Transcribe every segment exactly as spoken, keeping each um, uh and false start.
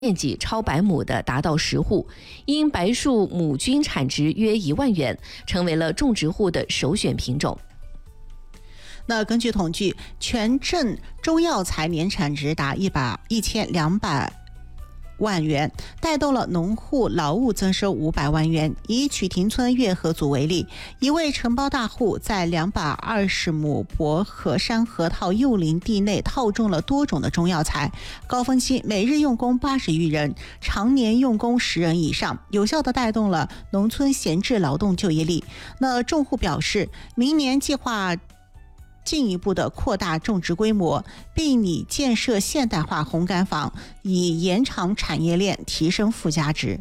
面积超百亩的达到十户，因白树亩均产值约一万元，成为了种植户的首选品种。 那根据统计，全镇中药材年产值达一百一千两百万元，带动了农户劳务增收五百万元。以曲亭村月河组为例，一位承包大户在两百二十亩薄荷山核桃幼林地内套种了多种的中药材，高峰期每日用工八十余人，常年用工十人以上，有效地带动了农村闲置劳动就业力。那种户表示，明年计划进一步的扩大种植规模，并拟建设现代化红杆坊，以延长产业链，提升附加值。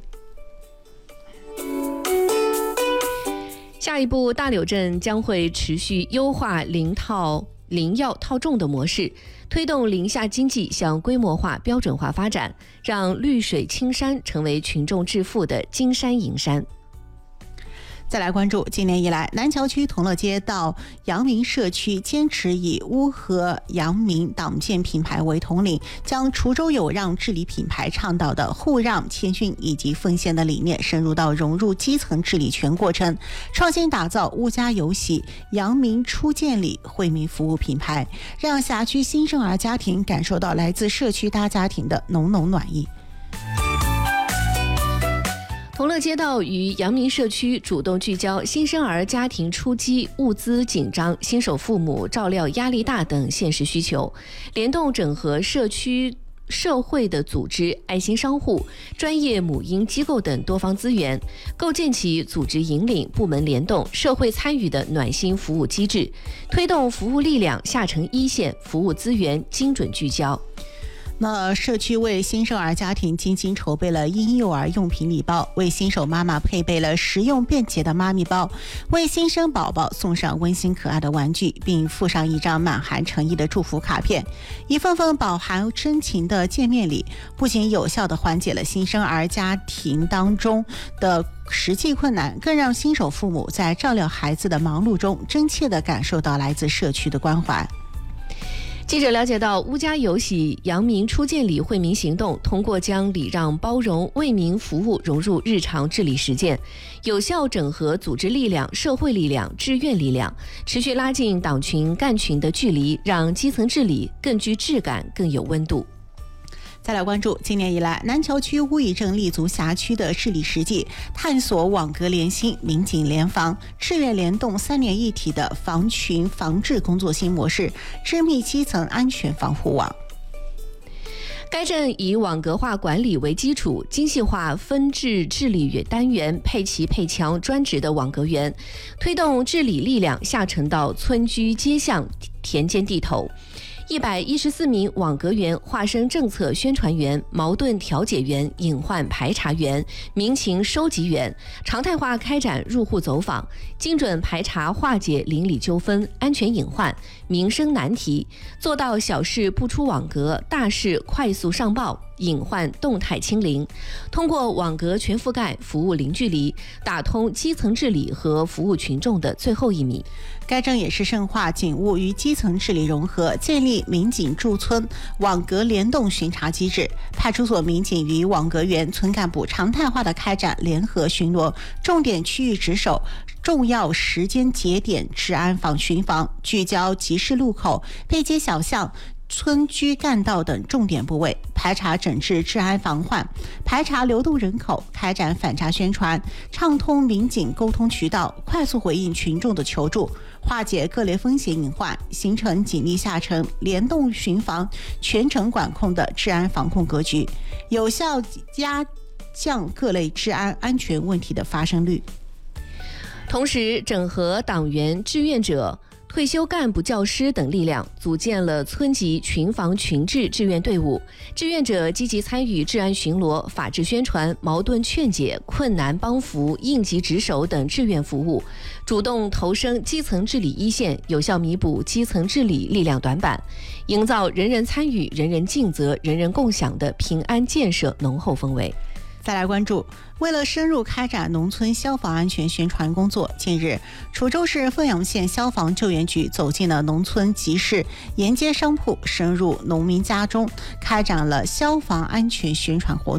下一步，大柳镇将会持续优化零套零药套种的模式，推动林下经济向规模化、标准化发展，让绿水青山成为群众致富的金山银山。 再来关注，今年以来，南桥区同乐街到阳明社区坚持以乌合阳明党建品牌为统领，将滁州有让治理品牌倡导的互让、谦逊以及奉献的理念深入到融入基层治理全过程，创新打造乌家有喜、阳明初建里惠民服务品牌，让辖区新生儿家庭感受到来自社区大家庭的浓浓暖意。 同乐街道与阳明社区主动聚焦新生儿家庭初期物资紧张、新手父母照料压力大等现实需求，联动整合社区社会的组织、爱心商户、专业母婴机构等多方资源，构建起组织引领、部门联动、社会参与的暖心服务机制，推动服务力量下沉一线，服务资源精准聚焦。 那社区为新生儿家庭精心筹备了婴幼儿用品礼包，为新手妈妈配备了实用便捷的妈咪包，为新生宝宝送上温馨可爱的玩具，并附上一张满含诚意的祝福卡片。一份份饱含真情的见面礼，不仅有效地缓解了新生儿家庭当中的实际困难，更让新手父母在照料孩子的忙碌中真切地感受到来自社区的关怀。 记者了解到，乌家有喜阳明初建里惠民行动通过将礼让、包容、为民服务融入日常治理实践，有效整合组织力量、社会力量、志愿力量，持续拉近党群干群的距离，让基层治理更具质感、更有温度。 再来关注，今年以来，南桥区乌乙镇立足辖区的治理实际，探索网格联心、民警联防、志愿联动三联一体的防群防治工作新模式，织密基层安全防护网。 该镇以网格化管理为基础，精细化分治治理单元，配齐配强专职的网格员，推动治理力量下沉到村居街巷、田间地头。一百一十四名网格员化身政策宣传员、矛盾调解员、隐患排查员、民情收集员，常态化开展入户走访，精准排查化解邻里纠纷、安全隐患、民生难题，做到小事不出网格，大事快速上报，隐患动态清零。通过网格全覆盖、服务零距离，打通基层治理和服务群众的最后一米。 该镇也是深化警务与基层治理融合，建立民警驻村网格联动巡查机制，派出所民警与网格员、村干部常态化的开展联合巡逻，重点区域值守，重要时间节点治安防巡防，聚焦集市路口、背街小巷、村居干道等重点部位，排查整治治安防患，排查流动人口，开展反诈宣传，畅通民警沟通渠道，快速回应群众的求助，化解各类风险隐患，形成警力下沉、联动巡防、全程管控的治安防控格局，有效压降各类治安安全问题的发生率。 同时，整合党员、志愿者、退休干部、教师等力量，组建了村级群防群治志愿队伍。志愿者积极参与治安巡逻、法治宣传、矛盾劝解、困难帮扶、应急值守等志愿服务，主动投身基层治理一线，有效弥补基层治理力量短板，营造人人参与、人人尽责、人人共享的平安建设浓厚氛围。 再来关注，为了深入开展农村消防安全宣传工作，近日，滁州市凤阳县消防救援局走进了农村集市、沿街商铺，深入农民家中，开展了消防安全宣传活动。